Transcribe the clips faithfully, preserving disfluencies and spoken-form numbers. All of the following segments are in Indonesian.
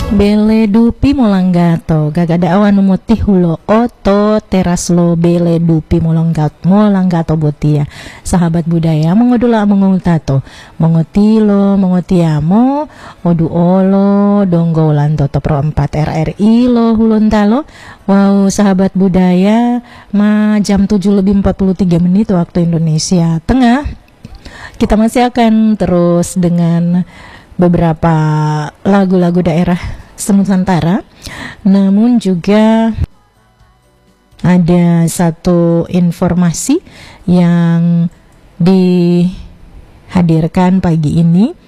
Bele dupi molanggato gagada awan mutih hulo oto teras lo bele dupi molanggato molanggato botia sahabat budaya mengodula mengutato mengotilo mengotiamo odu olo donggo lantoto pro empat R R I lo hulontalo. Wow sahabat budaya ma jam tujuh lebih empat puluh tiga menit waktu Indonesia Tengah. Kita masih akan terus dengan beberapa lagu-lagu daerah Senusantara, namun juga ada satu informasi yang dihadirkan pagi ini.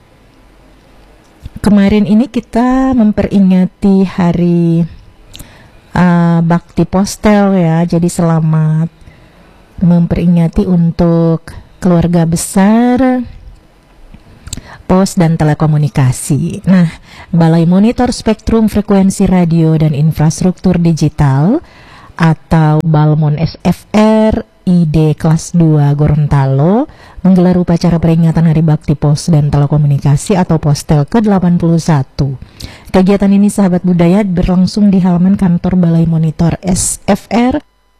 Kemarin ini kita memperingati hari uh, Bakti Postel ya, jadi selamat memperingati untuk keluarga besar Pos dan Telekomunikasi. Nah, Balai Monitor Spektrum Frekuensi Radio dan Infrastruktur Digital atau Balmon S F R I D kelas dua Gorontalo menggelar upacara peringatan Hari Bakti Pos dan Telekomunikasi atau Postel ke delapan puluh satu. Kegiatan ini sahabat budaya berlangsung di halaman kantor Balai Monitor S F R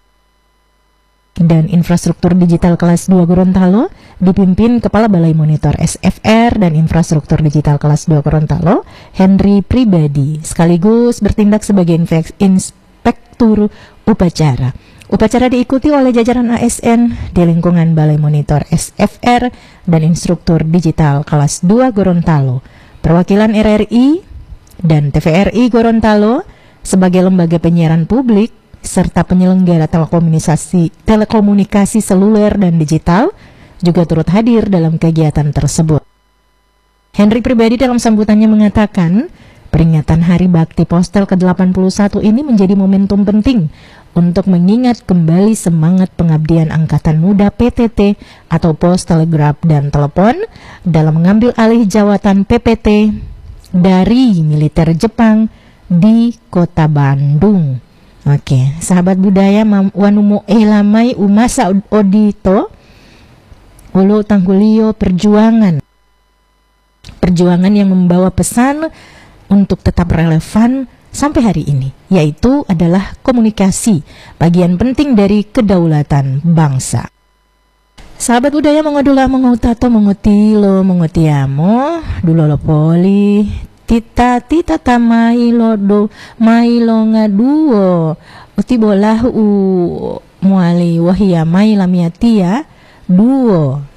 dan Infrastruktur Digital kelas dua Gorontalo, dipimpin Kepala Balai Monitor S F R dan Infrastruktur Digital kelas dua Gorontalo, Henry Pribadi, sekaligus bertindak sebagai inspektur upacara. Upacara diikuti oleh jajaran A S N di lingkungan Balai Monitor S F R dan Instruktur Digital kelas dua Gorontalo, perwakilan R R I dan T V R I Gorontalo sebagai lembaga penyiaran publik serta penyelenggara telekomunikasi, telekomunikasi seluler dan digital juga turut hadir dalam kegiatan tersebut. Henry Pribadi dalam sambutannya mengatakan, peringatan Hari Bakti Postel ke delapan puluh satu ini menjadi momentum penting untuk mengingat kembali semangat pengabdian Angkatan Muda P T T atau Pos Telegraf dan Telepon dalam mengambil alih jawatan P P T dari militer Jepang di Kota Bandung. Oke, sahabat budaya wanumo elamai umasa odito ulo tanggulio perjuangan. Perjuangan yang membawa pesan untuk tetap relevan sampai hari ini, yaitu adalah komunikasi, bagian penting dari kedaulatan bangsa. Sahabat budaya mengodula mengutato mengutilo mengutiamo dulolo poli Tita tita ta mailo do mailo ngaduo uti bolahu muali wahia maila miatia duo